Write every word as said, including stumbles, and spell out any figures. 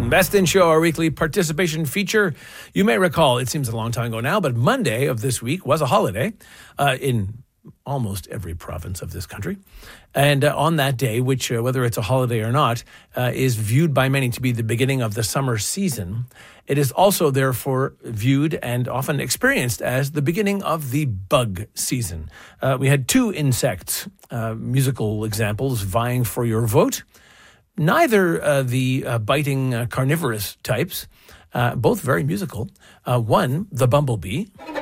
Best in Show, our weekly participation feature. You may recall, it seems a long time ago now, but Monday of this week was a holiday uh, in almost every province of this country. And uh, on that day, which, uh, whether it's a holiday or not, uh, is viewed by many to be the beginning of the summer season, it is also therefore viewed and often experienced as the beginning of the bug season. Uh, we had two insects, uh, musical examples vying for your vote. Neither uh, the uh, biting uh, carnivorous types, uh, both very musical. Uh, one, the bumblebee.